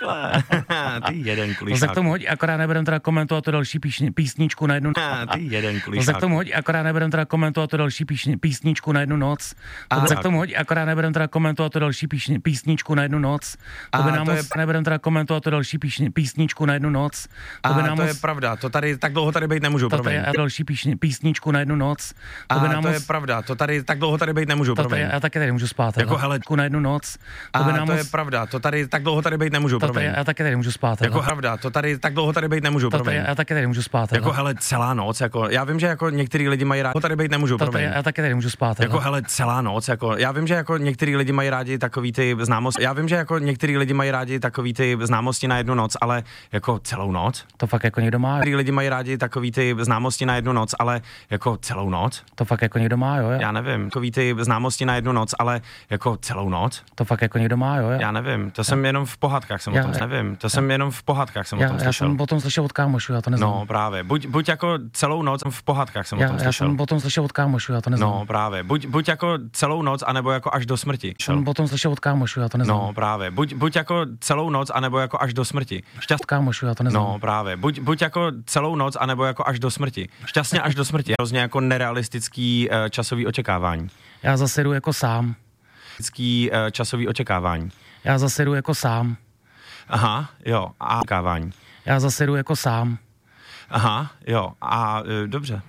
takhle. Ty jeden kulišák. To se k tomu hodí, akorát nebudem teda komentovat to další písničku na jednu. Ty jeden To kulišák. se k tomu hodí, akorát nebudem teda komentovat to další písničku na jednu noc. To se k tomu hodí, akorát nebudem teda komentovat to další písničku na jednu noc. To by nám nebudem teda komentovat to další písničku na jednu noc. To by nám to je pravda, to tady tak dlouho tady být nemůžu, promiň. A další písničku na jednu noc. To by nám to je pravda, to tady tak dlouho tady být nemůžu, promiň. Já taky tady můžu spát. Jako hele, na jednu noc. To by nám to je pravda, to tady tak dlouho tady být nemůžu, promiň. Já taky tady můžu spát. Jako pravda, to tady tak dlouho tady být nemůžu, promiň. Já taky tady můžu spát. Jako hele, celá noc, jako já vím, že jako některý lidi mají rádi, tady být nemůžu, promiň. Já taky tady můžu spát. Jako hele, celá noc, jako já vím, že jako některý lidi mají rádi takový ty známosti. Já vím, že jako některý lidi mají rádi takový ty známosti na jednu noc, ale jako celou noc. To fakt jako někdo má. Některý lidi mají rádi takový ty známosti na jednu noc, ale jako celou noc. To fakt jako někdo má, jo? Já nevím, takový ty známosti na jednu noc, ale jako celou noc. To fakt jako někdo má, jo? Já nevím, to jsem jenom v pohádkách jsem o tom nevím, to jsem jenom v pohádkách jsem o tom slyšel. Já jsem potom slyšel od kámošů, já to neznám. No právě, buď jako celou noc v pohádkách jsem o tom slyšel. Já jsem potom slyšel od kámošů, já to neznám. No právě, buď jako celou noc, anebo jako až do smrti. Jsem potom slyšel od kámošů, já to neznám. No právě, buď jako celou noc, anebo jako až do smrti. Kámošů, já to neznám. No právě, buď jako celou noc, anebo jako až do smrti. Šťastně až do smrti. Hrozně jako nerealistický časový očekávání. Já zase jdu jako sám. Časový očekávání. Já zase jdu jako sám. Aha, jo, a očekávání. Já zase jdu jako sám. Aha, jo, a dobře.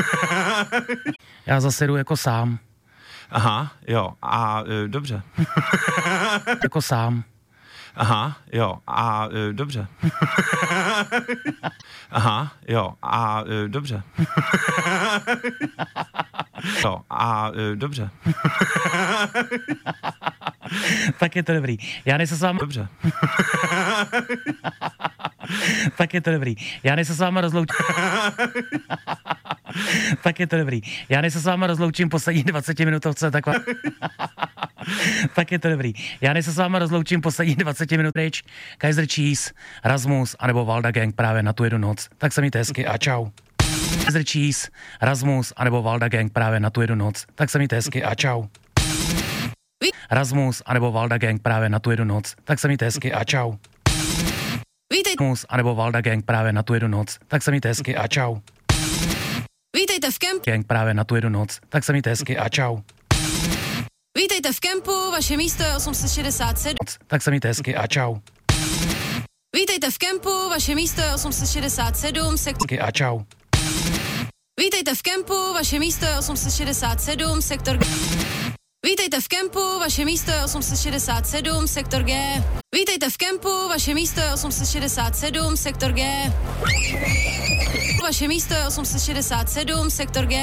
Já zase jdu jako sám. Aha, jo, a dobře. Jako sám. Aha, jo, a dobře. Aha, jo, a dobře. Jo, a dobře. Tak je to dobrý. Já nejsem s vámi... Dobře. Tak je to dobrý. Já nejsem s vámi rozloučím. Tak je to dobrý. Já nejsem s vámi rozloučím poslední 20 minutovce, tak tak je to dobrý. Já nejsem s vámi rozloučím poslední 20 minut pryč. Kaiser Cheese, Rasmus, anebo Valda Gang právě na tu jednu noc. Tak se mějte hezky a čau. Kaiser Cheese, Rasmus, anebo Valda Gang právě na tu jednu noc. Tak se mějte hezky a čau. Rasmus, anebo Valda Gang právě na tu jednu noc. Tak se mějte hezky a čau. Rasmus, anebo Valda Gang právě na tu jednu noc. Tak se mějte hezky a čau. Vítejte v kempu. Gang právě na tu jednu noc. Tak se mějte hezky a čau. Vítejte v kempu, vaše místo je 867. Tak se mějte hezky a čau. Vítejte v kempu, vaše místo je 867, sektor... A čau. Vítejte v kempu, vaše místo je 867, sektor... Vítejte v kempu, vaše místo je 867, sektor G. Vítejte v kempu, vaše místo je 867, sektor G. Vaše místo je 867, sektor G.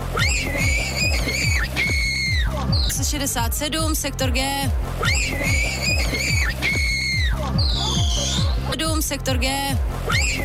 867, sektor G. 7, sektor G.